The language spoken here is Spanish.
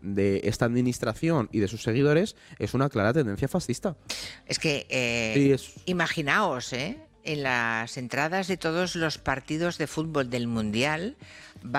de esta administración y de sus seguidores es una clara tendencia fascista. Es que, Sí, imaginaos, en las entradas de todos los partidos de fútbol del Mundial